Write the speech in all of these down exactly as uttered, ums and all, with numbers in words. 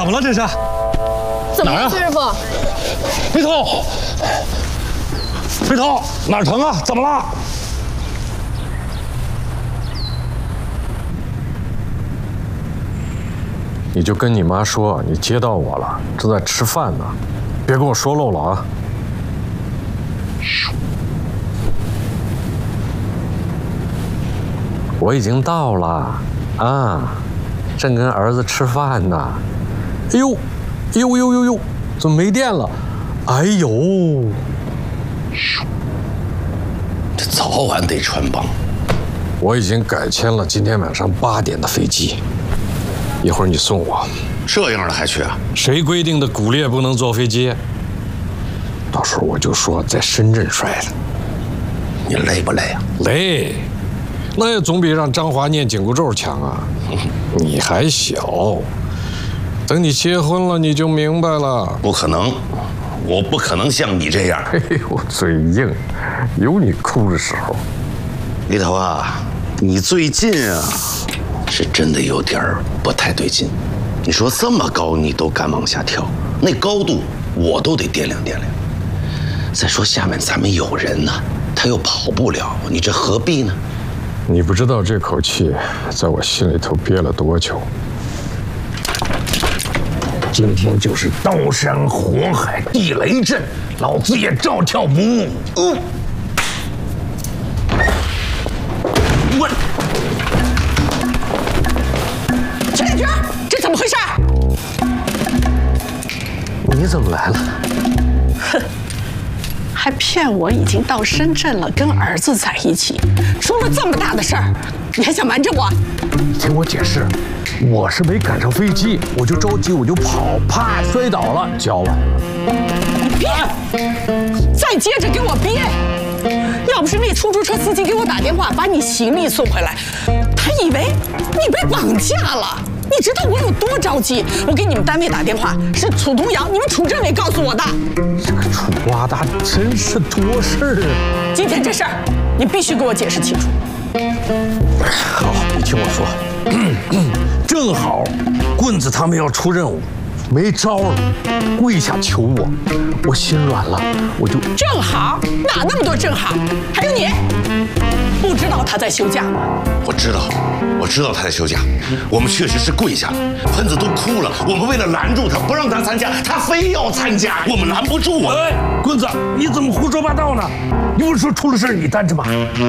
么了？这是？ 怎么了， 哪儿啊？ 师傅？ 飞头，飞头，哪儿疼啊？怎么了？ 你就跟你妈说，你接到我了，正在吃饭呢，别跟我说漏了啊！我已经到了啊，正跟儿子吃饭呢。哎呦，哎呦呦呦呦，怎么没电了？哎呦， 这早晚得穿帮。 我已经改签了今天晚上八点的飞机，一会儿你送我。 这样的还去啊？ 谁规定的骨裂不能坐飞机？到时候我就说在深圳摔的。 你累不累啊？ 累，那也总比让张华念紧箍咒强啊。你还小，等你结婚了你就明白了。 不可能，我不可能像你这样。 哎呦，嘴硬，有你哭的时候。 李头啊，你最近啊，是真的有点不太对劲。你说这么高你都敢往下跳，那高度我都得掂量掂量。再说下面咱们有人呢，他又跑不了，你这何必呢？ 你不知道这口气在我心里头憋了多久。 今天就是刀山火海地雷阵，老子也照跳不误。嗯，我陈连军，这怎么回事？ 你怎么来了？ 哼，还骗我已经到深圳了，跟儿子在一起，出了这么大的事儿，你还想瞒着我？ 你听我解释，我是没赶上飞机，我就着急，我就跑，啪摔倒了，脚崴了。 你别，再接着给我憋！要不是那出租车司机给我打电话把你行李送回来，他以为你被绑架了。你知道我有多着急？我给你们单位打电话，是楚东阳，你们楚政委告诉我的。 这个楚瓜达真是多事儿啊！ 今天这事儿，你必须给我解释清楚。 好，你听我说，正好棍子他们要出任务，没招了，跪下求我，我心软了，我就正好哪那么多正好？还有你，不知道他在休假吗？ 我知道，我知道他在休假。我们确实是跪下了，喷子都哭了。我们为了拦住他，不让他参加，他非要参加，我们拦不住啊！ 哎，棍子，你怎么胡说八道呢？你不是说出了事你担着吗？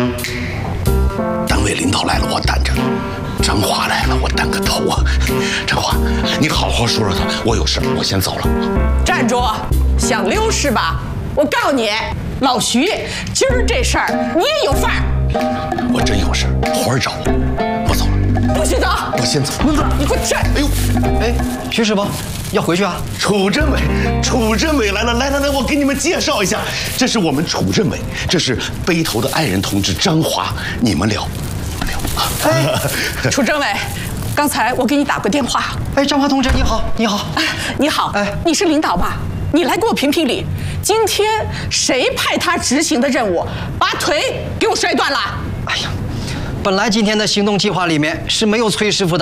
单位领导来了，我担着；张华来了，我担个头啊！张华，你好好说说他，我有事，我先走了。 站住！想溜是吧？我告诉你，老徐，今儿这事儿你也有份儿。 我真有事，花儿找我，我走了。 不许走！ 我先走。 棍子， 你给我站！ 哎呦， 哎，徐师傅，要回去啊？ 楚政委，楚政委来了，来来来，我给你们介绍一下，这是我们楚政委，这是背头的爱人同志张华，你们聊，聊啊。 哎，楚政委，刚才我给你打过电话。 哎，张华同志，你好，你好。 哎，你好，哎，你是领导吧？你来给我评评理，今天谁派他执行的任务，把腿给我摔断了？ 哎呀，本来今天的行动计划里面是没有崔师傅的。